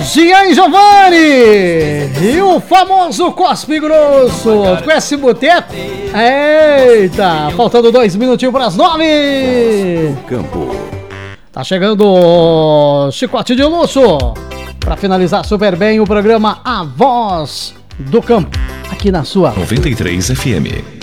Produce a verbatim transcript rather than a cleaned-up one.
Gian Giovanni e o famoso Cospe Grosso. Conhece Boteco? Eita, faltando dois minutinhos para as nove. Campo. Tá chegando o Chicote de Luxo para finalizar super bem o programa A Voz do Campo, aqui na sua noventa e três F M.